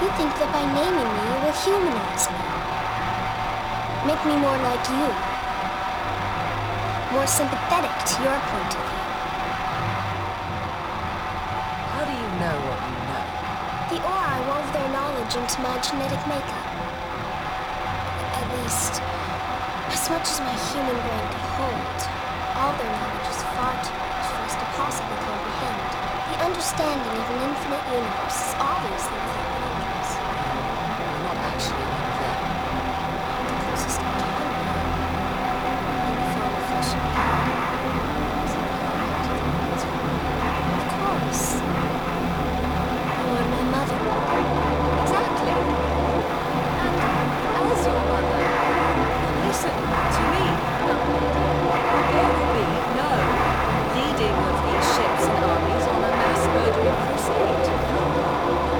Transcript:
You think that by naming me, you will humanize me. Make me more like you. More sympathetic to your point of view. How do you know what you know? The Ori wove their knowledge into my genetic makeup. At least, as much as my human brain could hold, all their knowledge is far too much for us to possibly comprehend. The understanding of an infinite universe is obviously within